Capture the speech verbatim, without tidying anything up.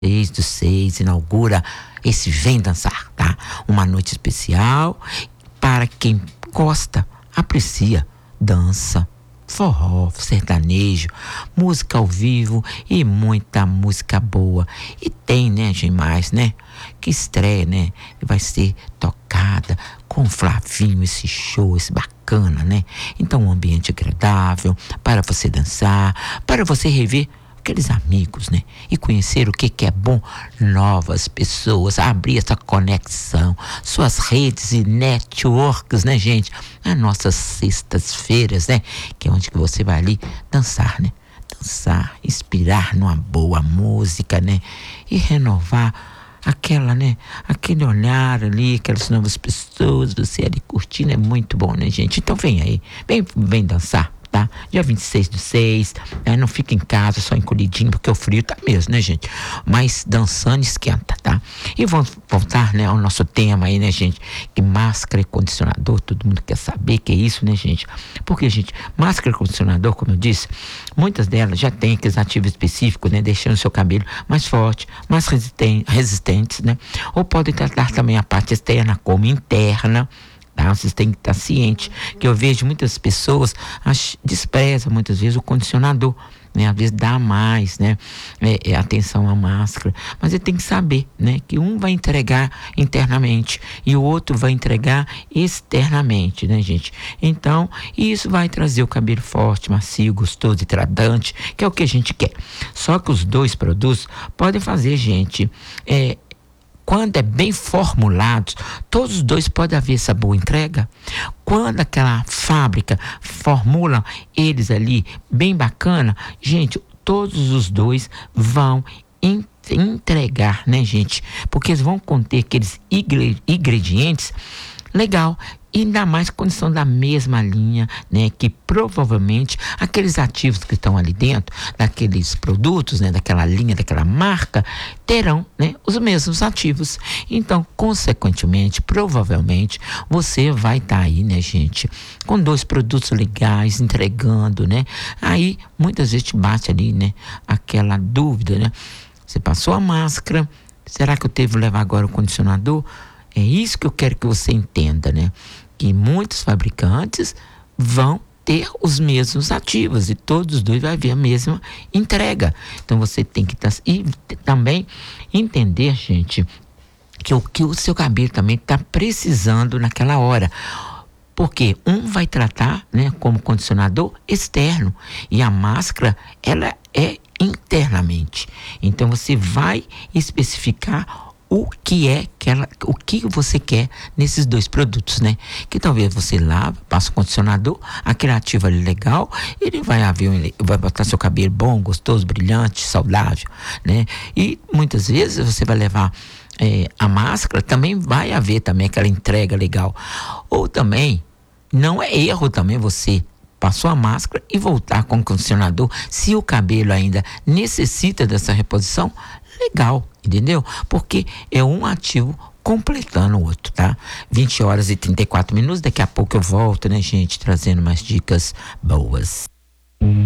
seis do seis inaugura esse Vem Dançar, tá? Uma noite especial para quem gosta, aprecia, dança, forró, sertanejo, música ao vivo e muita música boa. E tem, né, gente, mais, né? Que estreia, né? Vai ser tocada com Flavinho, esse show, esse bacana, né? Então, um ambiente agradável para você dançar, para você rever aqueles amigos, né? E conhecer o que que é bom, novas pessoas, abrir essa conexão, suas redes e networks, né, gente? As nossas sextas-feiras, né? Que é onde que você vai ali dançar, né? Dançar, inspirar numa boa música, né? E renovar aquela, né? Aquele olhar ali, aquelas novas pessoas, você ali curtindo, é muito bom, né, gente? Então vem aí, vem, vem dançar. Tá? Dia vinte e seis do seis, né? Não fica em casa só encolhidinho, porque o frio tá mesmo, né, gente? Mas dançando esquenta, tá? E vamos voltar, né, ao nosso tema aí, né, gente? Que máscara e condicionador, todo mundo quer saber que é isso, né, gente? Porque, gente, máscara e condicionador, como eu disse, muitas delas já têm aqueles ativos específicos, né? Deixando o seu cabelo mais forte, mais resisten- resistentes, né? Ou podem tratar também a parte externa como interna. Tá? Vocês têm que estar cientes que eu vejo muitas pessoas ach, desprezam muitas vezes o condicionador, né? Às vezes dá mais, né? É, é, atenção à máscara, mas ele tem que saber, né? Que um vai entregar internamente e o outro vai entregar externamente, né, gente? Então, isso vai trazer o cabelo forte, macio, gostoso, hidratante, que é o que a gente quer. Só que os dois produtos podem fazer, gente, é, quando é bem formulados, todos os dois podem haver essa boa entrega. Quando aquela fábrica formula eles ali bem bacana, gente, todos os dois vão in- entregar, né, gente? Porque eles vão conter aqueles igre- ingredientes legal, e ainda mais condição da mesma linha, né, que provavelmente aqueles ativos que estão ali dentro, daqueles produtos, né, daquela linha, daquela marca, terão, né, os mesmos ativos. Então, consequentemente, provavelmente, você vai estar tá aí, né, gente, com dois produtos legais, entregando, né, aí muitas vezes te bate ali, né, aquela dúvida, né, você passou a máscara, será que eu devo levar agora o condicionador? É isso que eu quero que você entenda, né? Que muitos fabricantes vão ter os mesmos ativos e todos os dois vai haver a mesma entrega. Então você tem que tá, e também entender, gente, que o que o seu cabelo também está precisando naquela hora. Porque um vai tratar, né, como condicionador externo e a máscara, ela é internamente. Então você vai especificar o que é que ela, o que você quer nesses dois produtos, né? Que talvez você lava, passa o condicionador, aquele ativo ali legal, ele vai haver, vai botar seu cabelo bom, gostoso, brilhante, saudável, né? E muitas vezes você vai levar é, a máscara, também vai haver também aquela entrega legal. Ou também, não é erro também você passou a máscara e voltar com o condicionador, se o cabelo ainda necessita dessa reposição, legal, entendeu? Porque é um ativo completando o outro, tá? vinte horas e trinta e quatro minutos, daqui a pouco eu volto, né, gente, trazendo mais dicas boas.